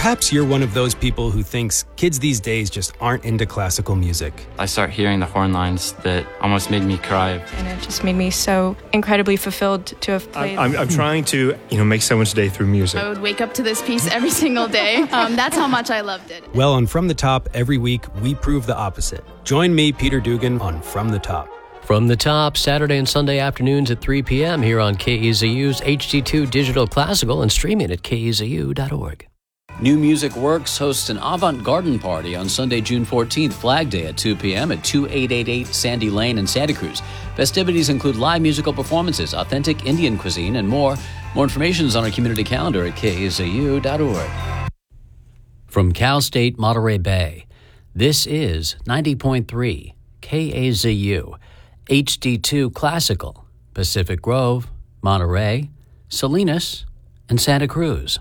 Perhaps you're one of those people who thinks kids these days just aren't into classical music. I start hearing the horn lines that almost made me cry. And it just made me so incredibly fulfilled to have played. I'm trying to, make someone's day through music. I would wake up to this piece every single day. That's how much I loved it. Well, on From the Top, every week, we prove the opposite. Join me, Peter Dugan, on From the Top. From the Top, Saturday and Sunday afternoons at 3 p.m. here on KEZU's HD2 Digital Classical and streaming at kezu.org. New Music Works hosts an Avant Garden party on Sunday, June 14th, Flag Day at 2 p.m. at 2888 Sandy Lane in Santa Cruz. Festivities include live musical performances, authentic Indian cuisine, and more. More information is on our community calendar at kezu.org. From Cal State Monterey Bay, this is 90.3 KAZU, HD2 Classical, Pacific Grove, Monterey, Salinas, and Santa Cruz.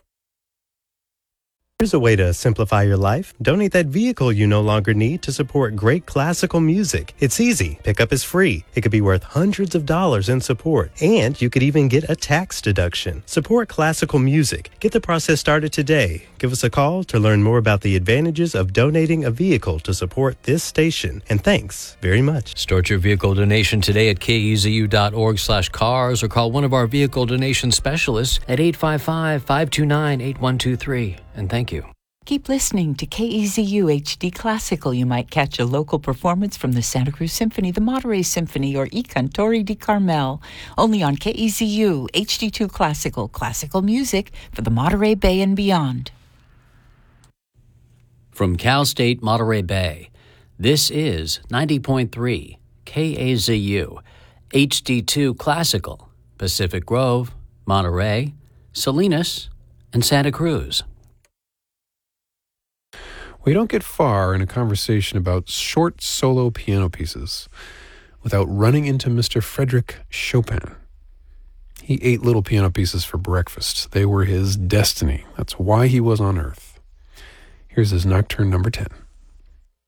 Here's a way to simplify your life. Donate that vehicle you no longer need to support great classical music. It's easy. Pickup is free. It could be worth hundreds of dollars in support. And you could even get a tax deduction. Support classical music. Get the process started today. Give us a call to learn more about the advantages of donating a vehicle to support this station. And thanks very much. Start your vehicle donation today at kezu.org/cars or call one of our vehicle donation specialists at 855-529-8123. And thank you. Keep listening to KEZU HD Classical. You might catch a local performance from the Santa Cruz Symphony, the Monterey Symphony, or I Cantori di Carmel. Only on KEZU HD2 Classical, classical music for the Monterey Bay and beyond. From Cal State Monterey Bay, this is 90.3 KAZU, HD2 Classical, Pacific Grove, Monterey, Salinas, and Santa Cruz. We don't get far in a conversation about short solo piano pieces without running into Mr. Frédéric Chopin. He ate little piano pieces for breakfast. They were his destiny. That's why he was on Earth. Here's his Nocturne number 10.